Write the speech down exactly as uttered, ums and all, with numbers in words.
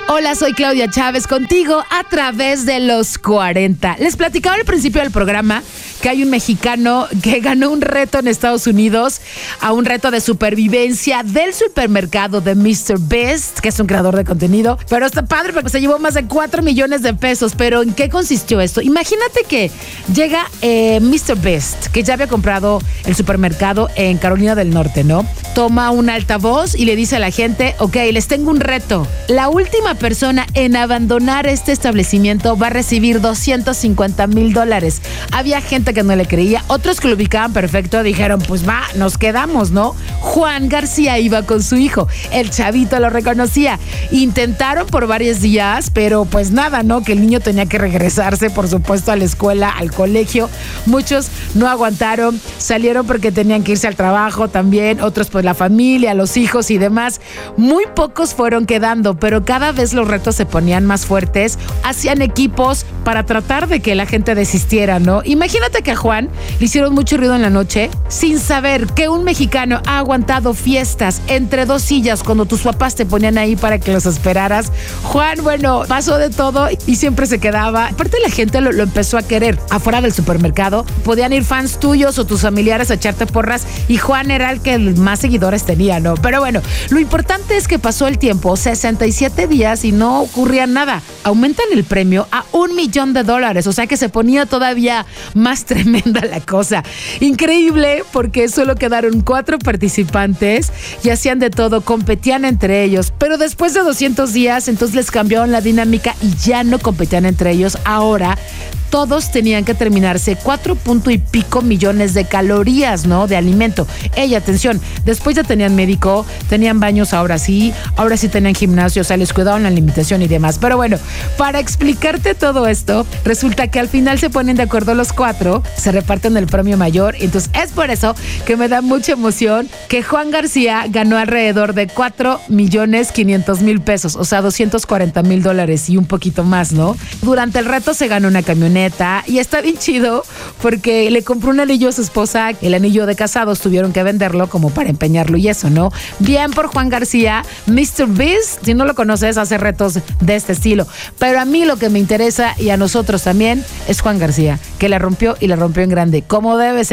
Hola, soy Claudia Chávez contigo a través de los cuarenta. Les platicaba al principio del programa que hay un mexicano que ganó un reto en Estados Unidos, a un reto de supervivencia del supermercado de míster Beast, que es un creador de contenido. Pero está padre porque se llevó más de cuatro millones de pesos. ¿Pero en qué consistió esto? Imagínate que llega eh, míster Beast, que ya había comprado el supermercado en Carolina del Norte, ¿no? Toma un altavoz y le dice a la gente, ok, les tengo un reto. La última persona en abandonar este establecimiento va a recibir doscientos cincuenta mil dólares. Había gente que no le creía, otros que lo ubicaban perfecto dijeron, pues va, nos quedamos, ¿no? Juan García iba con su hijo, el chavito lo reconocía. Intentaron por varios días, pero pues nada, ¿no? Que el niño tenía que regresarse, por supuesto, a la escuela, al colegio. Muchos no aguantaron, salieron porque tenían que irse al trabajo también, otros pues la familia, los hijos y demás. Muy pocos fueron quedando, pero cada vez los retos se ponían más fuertes, hacían equipos para tratar de que la gente desistiera, ¿no? Imagínate que a Juan le hicieron mucho ruido en la noche sin saber que un mexicano ha aguantado fiestas entre dos sillas cuando tus papás te ponían ahí para que los esperaras. Juan, bueno, pasó de todo y siempre se quedaba. Aparte la gente lo, lo empezó a querer. Afuera del supermercado podían ir fans tuyos o tus familiares a echarte porras y Juan era el que más seguidores tenía, ¿no? Pero bueno, lo importante es que pasó el tiempo, sesenta y siete días y no ocurría nada. Aumentan el premio a un millón de dólares, o sea que se ponía todavía más tremenda la cosa. Increíble porque solo quedaron cuatro participantes y hacían de todo, competían entre ellos, pero después de doscientos días entonces les cambiaron la dinámica y ya no competían entre ellos. Ahora todos tenían que terminarse cuatro punto y pico millones de calorías, ¿no? De alimento. Ey, atención, después ya tenían médico, tenían baños, ahora sí, ahora sí tenían gimnasio, o sea, les cuidaban la alimentación y demás. Pero bueno, para explicarte todo esto, resulta que al final se ponen de acuerdo los cuatro, se reparten el premio mayor, y entonces es por eso que me da mucha emoción que Juan García ganó alrededor de cuatro millones quinientos mil pesos, o sea, doscientos cuarenta mil dólares y un poquito más, ¿no? Durante el reto se ganó una camioneta y está bien chido porque le compró un anillo a su esposa, el anillo de casados tuvieron que venderlo como para empeñarlo y eso, ¿no? Bien por Juan García. míster Beast, si no lo conoces, hace retos de este estilo, pero a mí lo que me interesa y a nosotros también es Juan García, que la rompió y la rompió en grande, como debe ser.